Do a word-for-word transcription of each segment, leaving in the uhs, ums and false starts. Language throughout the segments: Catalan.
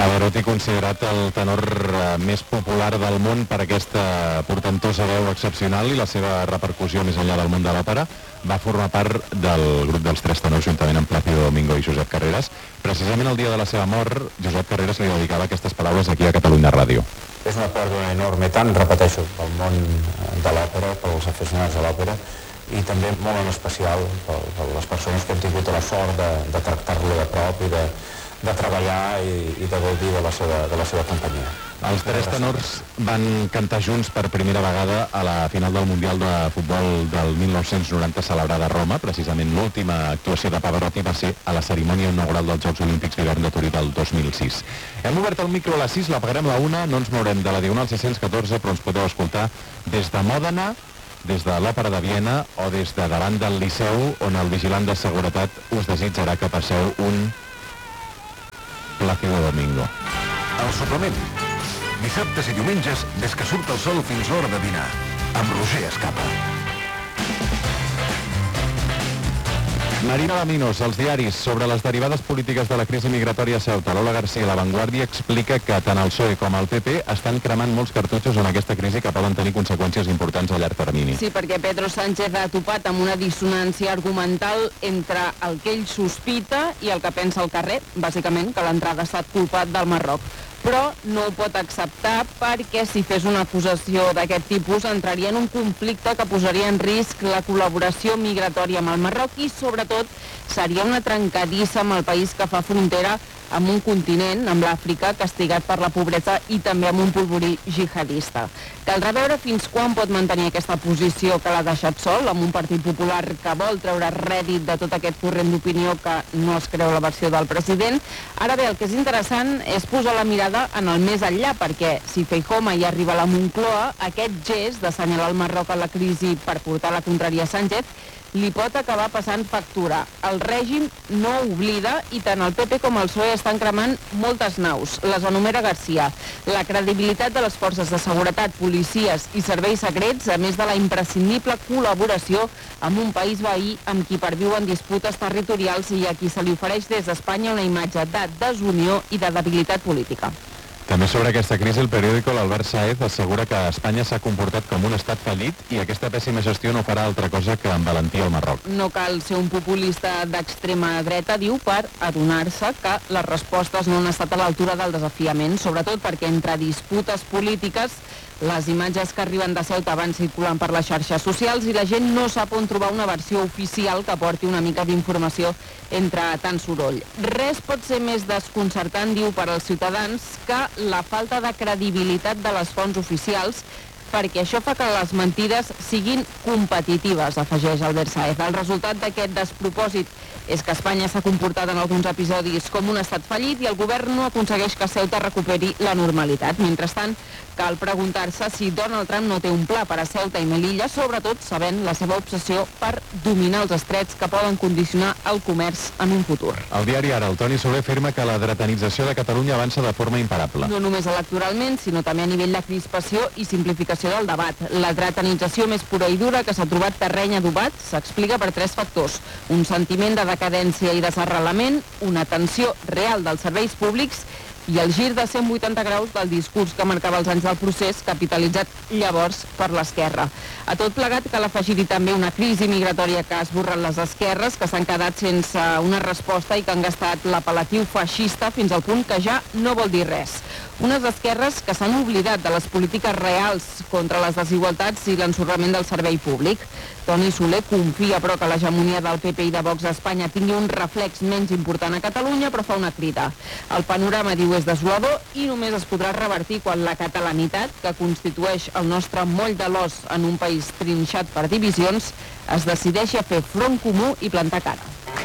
Pavarotti, considerat el tenor més popular del món per aquesta portentosa veu excepcional i la seva repercussió més enllà del món de l'òpera, va formar part del grup dels Tres Tenors juntament amb Plácido Domingo i Josep Carreras. Precisament el dia de la seva mort, Josep Carreras li dedicava aquestes paraules aquí a Catalunya Ràdio. És una pèrdua enorme, tant, repeteixo, pel món de l'òpera, pels aficionats de l'òpera, i també molt en especial per, per les persones que han tingut la sort de, de tractar-lo de prop i de, de treballar i, i de gaudir de la seva, de la seva companyia. Els Tres Tenors van cantar junts per primera vegada a la final del Mundial de Futbol del mil nou-cents noranta celebrada a Roma. Precisament l'última actuació de Pavarotti va ser a la cerimònia inaugural dels Jocs Olímpics d'hivern de Turí del dos mil sis. Hem obert el micro a les sis, l'apagarem a la una, no ens mourem de la Diagonal sis-cents catorze, però ens podeu escoltar des de Mòdena, des de l'Òpera de Viena o des de davant del Liceu, on el vigilant de seguretat us desitjarà que passeu un Plácido Domingo. El suplement. Dissabtes i diumenges, des que surt el sol fins l'hora de dinar, amb Roger Escapa. Marina Laminos, els diaris sobre les derivades polítiques de la crisi migratòria a Ceuta. Lola García, La Vanguardia, explica que tant el P S O E com el P P estan cremant molts cartutxos en aquesta crisi que poden tenir conseqüències importants a llarg termini. Sí, perquè Pedro Sánchez ha topat amb una dissonància argumental entre el que ell sospita i el que pensa al carrer, bàsicament que l'entrada ha estat culpat del Marroc. Però no ho pot acceptar perquè si fes una acusació d'aquest tipus entraria en un conflicte que posaria en risc la col·laboració migratòria amb el Marroc i sobretot seria una trencadissa amb el país que fa frontera amb un continent, amb l'Àfrica, castigat per la pobresa i també amb un polvorí jihadista. Caldrà veure fins quan pot mantenir aquesta posició que l'ha deixat sol, amb un Partit Popular que vol treure rèdit de tot aquest corrent d'opinió que no es creu la versió del president. Ara bé, el que és interessant és posar la mirada en el més enllà, perquè si Feijóo mai arriba a la Moncloa, aquest gest d'assenyalar el Marroc a la crisi per portar la contrària a Sánchez li pot acabar passant factura. El règim no oblida i tant el P P com el P S O E estan cremant moltes naus. Les enumera García. La credibilitat de les forces de seguretat, policies i serveis secrets, a més de la imprescindible col·laboració amb un país veí amb qui perviuen disputes territorials i a qui se li ofereix des d'Espanya una imatge de desunió i de debilitat política. També sobre aquesta crisi, el periòdico l'Albert Sáez assegura que Espanya s'ha comportat com un estat fallit i aquesta pèssima gestió no farà altra cosa que envalentir el Marroc. No cal ser un populista d'extrema dreta, diu, per adonar-se que les respostes no han estat a l'altura del desafiament, sobretot perquè entre disputes polítiques les imatges que arriben de Ceuta van circulant per les xarxes socials i la gent no sap on trobar una versió oficial que porti una mica d'informació entre tant soroll. Res pot ser més desconcertant, diu, per als ciutadans que la falta de credibilitat de les fonts oficials, perquè això fa que les mentides siguin competitives, afegeix Albert Sáez. El resultat d'aquest despropòsit és que Espanya s'ha comportat en alguns episodis com un estat fallit i el govern no aconsegueix que Ceuta recuperi la normalitat. Mentrestant, cal preguntar-se si Donald Trump no té un pla per a Ceuta i Melilla, sobretot sabent la seva obsessió per dominar els estrets que poden condicionar el comerç en un futur. El diari Ara, el Toni Soler afirma que la dretanització de Catalunya avança de forma imparable. No només electoralment, sinó també a nivell de crispació i simplificació del debat. La dretanització més pura i dura que s'ha trobat terreny adobat s'explica per tres factors. Un sentiment de decadència i desarrelament, una tensió real dels serveis públics i el gir de cent vuitanta graus del discurs que marcava els anys del procés, capitalitzat llavors per l'esquerra. A tot plegat cal afegir-hi també una crisi migratòria que ha esborrat les esquerres, que s'han quedat sense una resposta i que han gastat l'apel·latiu feixista fins al punt que ja no vol dir res. Unes esquerres que s'han oblidat de les polítiques reals contra les desigualtats i l'ensorrament del servei públic. Toni Soler confia, però, que l'hegemonia del P P i de Vox a Espanya tingui un reflex menys important a Catalunya, però fa una crida. El panorama, diu, és desolador i només es podrà revertir quan la catalanitat, que constitueix el nostre moll de l'os en un país trinxat per divisions, es decideixi a fer front comú i plantar cara.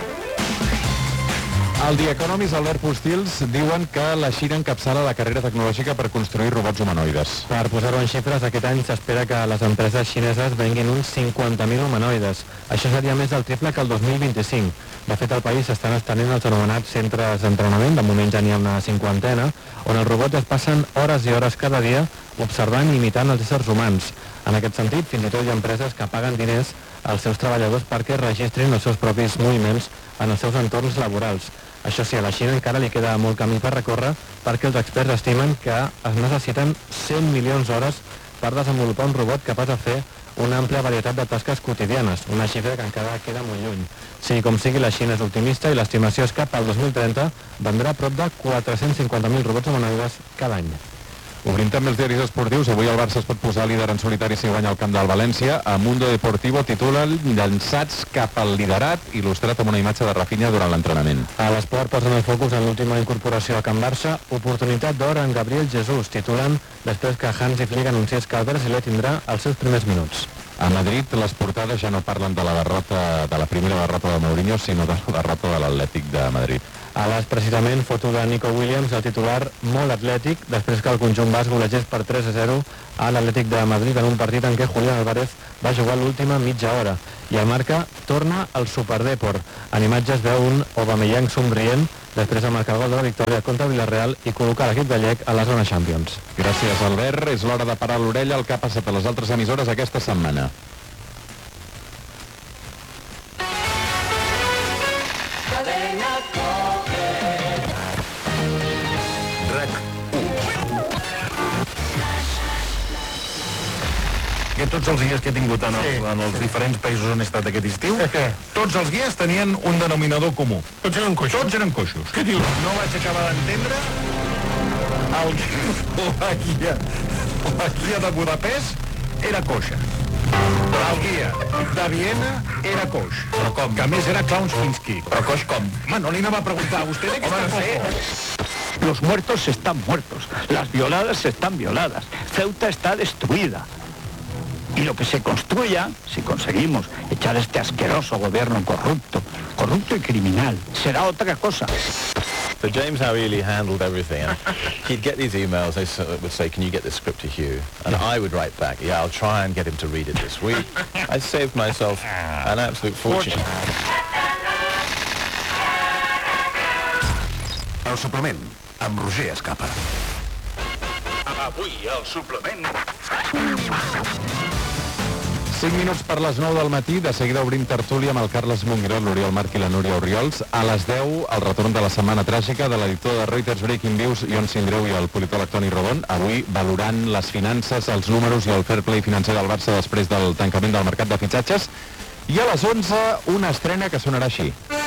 Al The Economist, Albert Postils, diuen que la Xina encapçala la carrera tecnològica per construir robots humanoides. Per posar-ho en xifres, aquest any s'espera que les empreses xineses venguin uns cinquanta mil humanoides. Això seria més del triple que el dos mil vint-i-cinc. De fet, al país s'estan estenent els anomenats centres d'entrenament, de moment ja n'hi ha una cinquantena, on els robots es passen hores i hores cada dia observant i imitant els éssers humans. En aquest sentit, fins i tot hi ha empreses que paguen diners als seus treballadors perquè registrin els seus propis moviments en els seus entorns laborals. Això sí, a la Xina encara li queda molt camí per recórrer perquè els experts estimen que es necessiten cent milions d'hores per desenvolupar un robot capaç de fer una àmplia varietat de tasques quotidianes, una xifra que encara queda molt lluny. Sigui com sigui, la Xina és optimista i l'estimació és que pel dos mil trenta vendrà prop de quatre-cents cinquanta mil robots humanoides cada any. Obrim també els diaris esportius. Avui el Barça es pot posar líder en solitari si guanya el camp del València. A Mundo Deportivo titula llançats cap al liderat, il·lustrat amb una imatge de Rafinha durant l'entrenament. A l'esport posen el focus en l'última incorporació a Can Barça, oportunitat d'or en Gabriel Jesús, titulant després que Hansi Flick anunciés que el brasiler tindrà els seus primers minuts. A Madrid les portades ja no parlen de la derrota, de la primera derrota de Mourinho, sinó de la derrota de l'Atlètic de Madrid. A l'As, precisament, foto de Nico Williams, el titular molt atlètic, després que el conjunt basc golejés per tres a zero a l'Atlètic de Madrid en un partit en què Julián Álvarez va jugar l'última mitja hora. I el Marca torna al Superdèport. En imatges veu un Aubameyang somrient després de marcar el gol de la victòria contra Villarreal i col·locar l'equip gallec a la zona Champions. Gràcies, Albert. És l'hora de parar l'orella al que ha passat a les altres emissores aquesta setmana. Que tots els guies que he tingut en els, en els diferents països on he estat aquest estiu, tots els guies tenien un denominador comú. Tots eren coixos. Tots eren coixos. Què dius? No vaig acabar d'entendre el la guia, la guia de Budapest era coixa. El guia de Viena era coix. Però com? Que a més era Klauskinski. Però coix com? Home, no li anava a preguntar a vostè de què Home, està no sé. coix. Los muertos están muertos, las violadas están violadas, Ceuta está destruida. Y lo que se construya, si conseguimos echar este asqueroso gobierno corrupto, corrupto y criminal, será otra cosa. So James Howe really handled everything. And he'd get these emails, they would say, can you get this script to Hugh? And I would write back, yeah, I'll try and get him to read it this week. I saved myself an absolute fortune. El suplement, amb Roger Escapa. Avui el suplement... cinc minuts per les nou del matí, de seguida obrim tertúlia amb el Carles Mongueró, l'Oriol Marc i la Núria Oriols. A les deu, el retorn de la setmana tràgica de l'editor de Reuters Breaking News, Ion Sindreu, i el politòleg Toni Rodon, avui valorant les finances, els números i el fair play financer del Barça després del tancament del mercat de fitxatges. I a les onze, una estrena que sonarà així.